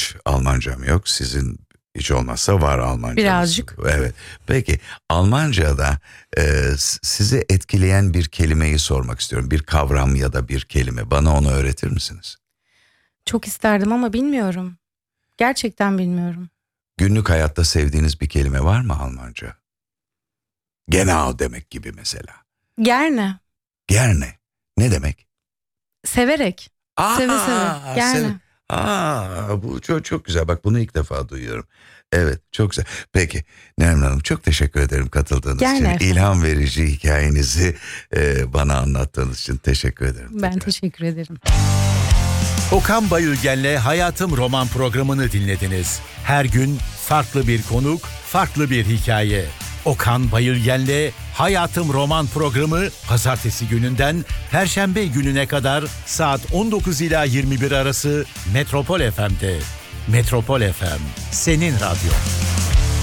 hiç Almancam yok. Sizin hiç olmazsa var Almancanız. Birazcık. Evet. Peki Almanca'da sizi etkileyen bir kelimeyi sormak istiyorum. Bir kavram ya da bir kelime. Bana onu öğretir misiniz? Çok isterdim ama bilmiyorum. Gerçekten bilmiyorum. Günlük hayatta sevdiğiniz bir kelime var mı Almanca? Genau demek gibi mesela. Gerne. Gerne. Ne demek? Severek. Seve seve. Gerne. Bu çok çok güzel. Bak bunu ilk defa duyuyorum. Evet, çok güzel. Peki Nermin Hanım, çok teşekkür ederim katıldığınız için. Efendim. İlham verici hikayenizi bana anlattığınız için teşekkür ederim. Ben teşekkür ederim. Okan Bayülgen'le Hayatım Roman programını dinlediniz. Her gün farklı bir konuk, farklı bir hikaye. Okan Bayülgen'le Hayatım Roman programı pazartesi gününden perşembe gününe kadar saat 19 ila 21 arası Metropol FM'de. Metropol FM, senin radyo.